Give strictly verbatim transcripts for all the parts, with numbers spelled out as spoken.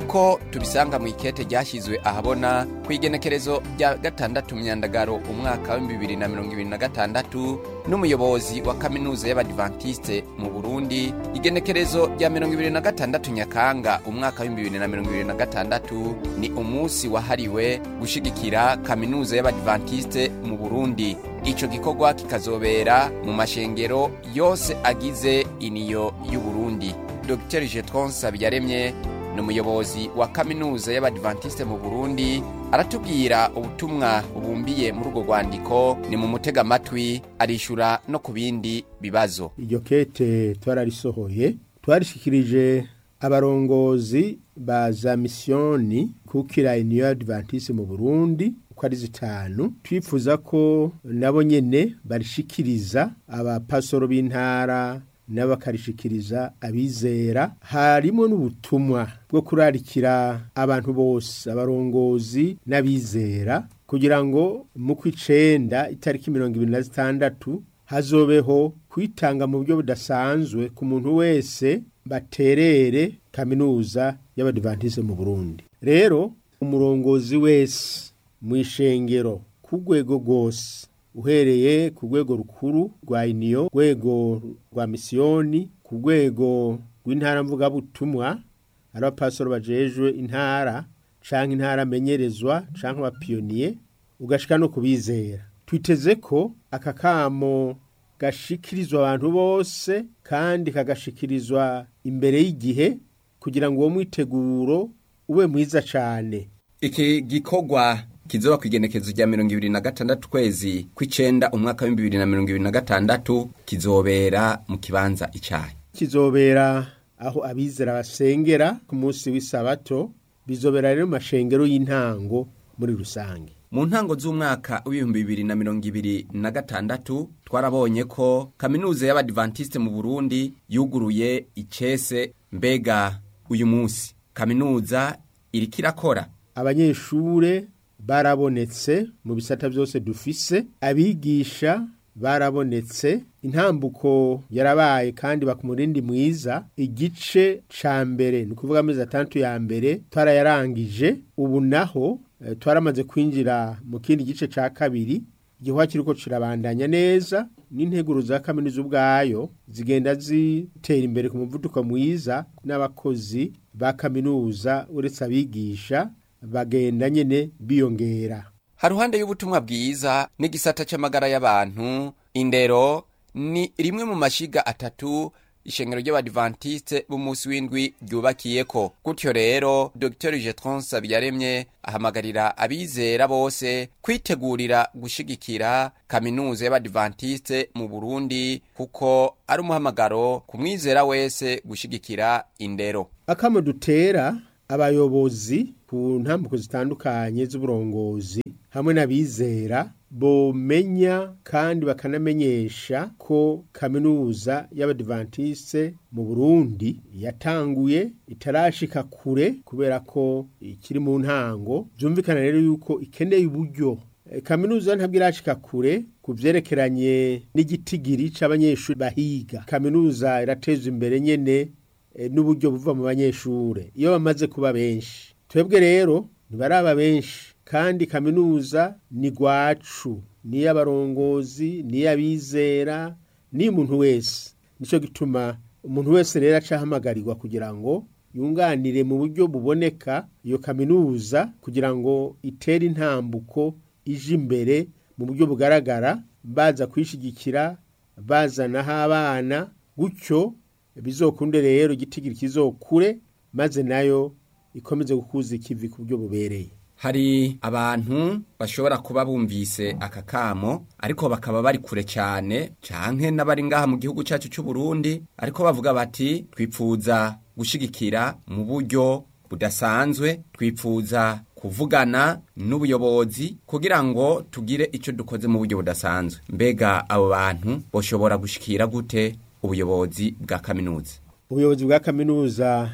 nk'uko tubisanga mu ikete ryashyizwe ahabona ku igenekerezo rya gatandatu myandagaro umwaka wa bibiri na mirongo ibiri na gatandatu n'umuyobozi wa kaminuza y'Abadventiste mu Burundi, igenekerezo rya mirongo ibiri na gatandatu Nyakanga umwaka wa bibiri na mirongo ibiri na gatandatu ni umunsi wahariwe gushigikira kaminuza y'Abadventiste mu Burundi. Ico gikorwa kikazobera mu mashengero yose agize iniyo y'u Burundi. Docteur Jetron Sabyaremye n'umuyobozi wa kaminuza y'Abadventiste mu Burundi aratubwira ubutumwa bubumbiye muri urwo rwandiko. Ni mu mutega amatwi arishura no ku bindi bibazo. Iryo kete twararisohoye, twarishikirije abarongozi ba za misiyoni kukira iniyo y'Abadventiste mu Burundi uko ari zitanu. Twifuza ko nabo nyene barishikiriza abapasoro b'intara n'abakarishikiriza abizera. Harimo n'ubutumwa bwo kurarikira abantu bose, abarongozi n'abizera, kugira ngo mu kw'icenda itariki mirongo ibiri na zitandatu hazobeho kwitanga mu buryo budasanzwe ku muntu wese baterere kaminuza y'Abadventiste mu Burundi. Rero umurongozi wese mu ishengero ku rwego rwose, uhereye ku rwego rukuru rwa iniyo, rwego rwa misiyoni, ku rwego rw'intara mvugabutumwa, ari abapasoro bajejwe intara canke intara amenyerezwa canke abapiyoniye, ugashika no kubizera. Twiteze ko aka kamo gashikirizwa abantu bose kandi kagashikirizwa imbere y'igihe, kugira ngo uwo mwiteguro ube mwiza cane. Iki gikorwa kizoba kwigenekezo rya mirongo ibiri na gatandatu kwezi kw'icenda umwaka wa bibiri na mirongo ibiri na gatandatu kizobera mu kibanza icayi. Kizobera aho abizera basengera ku munsi w'isabato. Bizobera rero mu mashengero y'intango muri rusange. Mu ntango z'umwaka w'ibihumbi bibiri na mirongo ibiri na gatandatu twarabonye ko kaminuza y'Abadventiste mu Burundi yuguruye icese. Mbega uyu munsi kaminuza iriko irakora? Abanyeshure barabonetse mu bisata byose dufise, abigisha barabonetse, intambuko yarabaye kandi bakumurindi mwiza. Igice ca mbere, ni kuvuga amezi atandatu ya mbere twarayarangije. Ubu naho e, twaramaze kwinjira mu kindi gice ca kabiri. Igihwa kiriko kirabandanya neza, n'integuro za kaminuza ubwayo zigenda zitera imbere ku muvuduko mwiza, n'abakozi ba kaminuza uretse abigisha bagenda nyene biyongera. Haruhande y'ubutumwa bwiza n'igisata c'amagara y'abantu, indero ni rimwe mu mashiga atatu ishengero ry'Abadventiste b'umunsi w'indwi ryubakiyeko. Gutyo rero Docteur Jetron Sabyaremye ahamagarira abizera bose kwitegurira gushigikira kaminuza y'Abadventiste mu Burundi, kuko ari umuhamagaro ku mwizera wese gushigikira indero. Akamo dutera abayobozi ku ntambuko zitandukanye z'uburongozi hamwe n'abizera bomenya kandi bakanamenyesha ko kaminuza y'Abadventiste mu Burundi yatanguye, itarashika kure kubera ko ikiri mu ntango. Byumvikana rero yuko ikeneye uburyo. E, kaminuza ntabwo irashika kure kuvyerekeranye n'igitigiri c'abanyeshuri bahiga. Kaminuza irateza imbere nyene e, n'uburyo buva mu banyeshure iyo bamaze kuba benshi. Twebwe rero ntibaraba benshi, kandi kaminuza ni gwacu, ni y'abarongozi, ni y'abizera, ni umuntu wese. Nico gituma umuntu wese rero acahamagarirwa kugira ngo yunganire mu buryo buboneka iyo kaminuza, kugira ngo itere intambuko ije imbere mu buryo bugaragara, baza kwishigikira, bazanaho abana, gutyo bizokunde rero igitigiri kizokure, maze nayo ikomeze gukuza ikivi ku buryo bubereye. Hari abantu bashobora kuba bumvise akakamo ariko bakaba bari kure cyane, canke n'abari ngaha mu gihugu cyacu cy'u Burundi, ariko bavuga bati twipfuza gushigikira mu buryo budasanzwe, twipfuza kuvugana n'ubuyobozi kugira ngo tugire ico dukoze mu buryo budasanzwe. Mbega abo bantu boshobora gushikira gute ubuyobozi bwa kaminuza? Ubuyobozi bwa kaminuza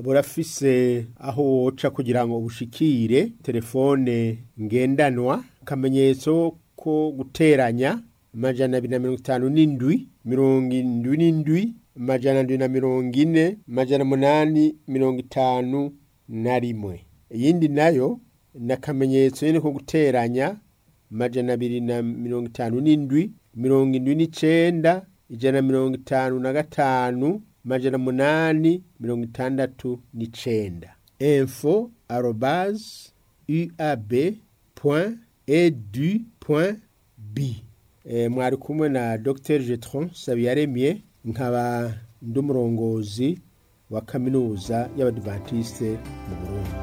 burafise aho woca kugira ngo ubushikire. Telefone ngendanwa, akamenyetso ko guteranya amajana abiri na mirongo itanu n'indwi mirongo indwi n'indwi amajana ndwi na mirongo ine amajana munani mirongo itanu na rimwe. Iyindi nayo ni akamenyetso nyine ko guteranya amajana abiri na mirongo itanu n'indwi mirongo indwi n'icenda ijana na mirongo itanu na gatanu amajana munani mirongo itandatu n'icenda. info arobase uab point edu point b. E, mwari kumwe na Docteur Jetron Sabiyaremye, nkaba ndumurongozi wa kaminuza y'Abadventiste mu Burundi.